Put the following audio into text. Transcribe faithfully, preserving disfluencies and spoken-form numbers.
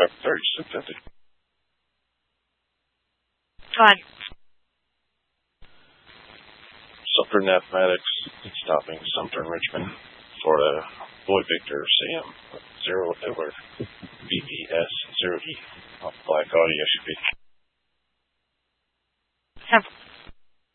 Traffic thirty, six fifty. Go ahead. Sumter Mathematics, stopping Sumter Richmond, Florida. Boy Victor, Sam, zero Edward, B B S, zero E. Black Audio should be. Have